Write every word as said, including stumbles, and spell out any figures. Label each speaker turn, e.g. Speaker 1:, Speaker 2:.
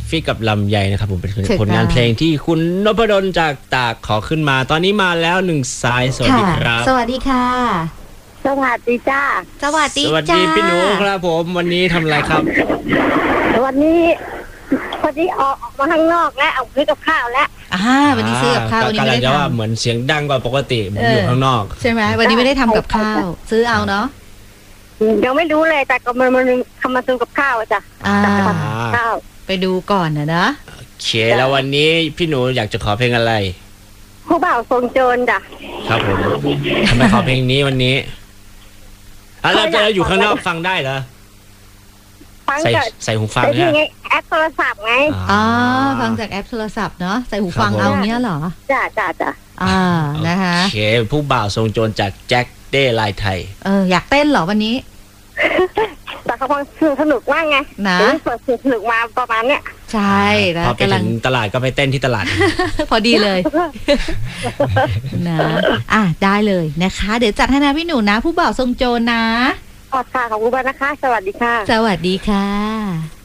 Speaker 1: ฟิกกับลำไยนะครับผมเป็นผลงานเพลงที่คุณนพดลจากตากขอขึ้นมาตอนนี้มาแล้วหนึ่งสายสวัสดีครับ
Speaker 2: สวัสดีค่ะ
Speaker 3: สวัสดีจ้า
Speaker 2: สวัสดี
Speaker 1: สวัสดีพี่หนูครับผมวันนี้ทำอะไรครับ
Speaker 3: วันนี้พอดีออกมาข้างนอกแล้วเอาซื้อกับข้าวแล้ว
Speaker 2: อ่าวันนี้ซื้อกับข้าววันนี้ไม่ได้ทำ
Speaker 1: เหมือนเสียงดังกว่าปกติอยู่ข้างนอก
Speaker 2: ใช่ไหมวันนี้ไม่ได้ทำกับข้าวซื้อเอาเนาะ
Speaker 3: ยังไม่รู้เลยแต่ก็มันมันทำมาซื้อกับข้าวจ้ะข้าว
Speaker 2: ไปดูก่อนนะนะ
Speaker 1: โอเคแล้ววันนี้พี่หนูอยากจะขอเพลงอะไร
Speaker 3: ผู้บ่าวทรงโจรจ้ะ
Speaker 1: ครับผมทำไมขอเพลงนี้วันนี้อ่ะเราจะอยู่ข้างนอกฟังได้เหรอใส่ใส่หูฟัง
Speaker 3: เนี่ยแอปโทรศัพท์ไง
Speaker 2: อ๋อฟังจากแอปโทรศัพท์เนาะใส่หูฟังเอาเนี้ยเหรอ
Speaker 3: จ้าจ้าจ้า
Speaker 2: อ่านะคะ
Speaker 1: โอเคผู้บ่าวทรงโจรจากแจ็คเด้ลายไทย
Speaker 2: เอออยากเต้นเหรอวันนี้
Speaker 3: แต่เขาฟังสนุกมากไงนะเปิดสนุกมาประมาณเนี้ย
Speaker 2: ใช่แล้ว
Speaker 1: พอไปถึงตลาดก็ไปเต้นที่ตลาด
Speaker 2: พอดีเลยนะอ่ะได้เลยนะคะเดี๋ยวจัดให้นะพี่หนูนะผู้บ่าวทรงโจรนะ
Speaker 3: ขอบค่ะขอบคุณมากนะคะสวัสดีค่ะ
Speaker 2: สวัสดีค่ะ